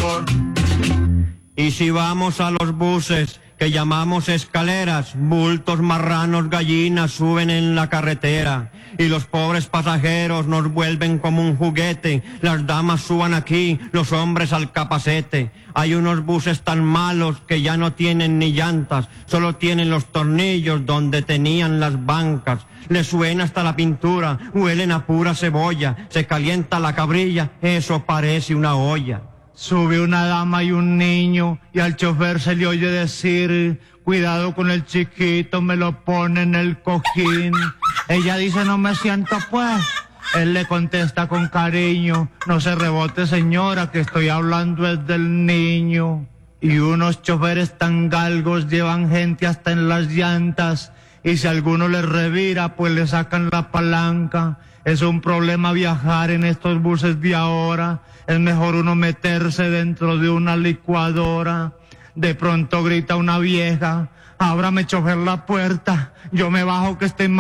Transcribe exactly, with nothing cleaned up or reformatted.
amor. Y si vamos a los buses que llamamos escaleras, bultos, marranos, gallinas suben en la carretera y los pobres pasajeros nos vuelven como un juguete. Las damas suban aquí, los hombres al capacete. Hay unos buses tan malos que ya no tienen ni llantas, solo tienen los tornillos donde tenían las bancas. Les suena hasta la pintura, huelen a pura cebolla, se calienta la cabrilla, eso parece una olla. Sube una dama y un niño y al chofer se le oye decir, cuidado con el chiquito, me lo pone en el cojín. Ella dice, no me siento pues. Él le contesta con cariño, no se rebote señora, que estoy hablando es del niño. Y unos choferes tan galgos llevan gente hasta en las llantas y si alguno les revira pues le sacan la palanca. Es un problema viajar en estos buses de ahora. Es mejor uno meterse dentro de una licuadora. De pronto grita una vieja, ábrame chofer la puerta, yo me bajo que estoy